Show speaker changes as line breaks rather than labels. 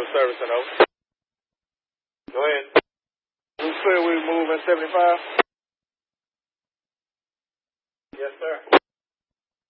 service and over. Go ahead. Who's clear we move in 75? Yes, sir.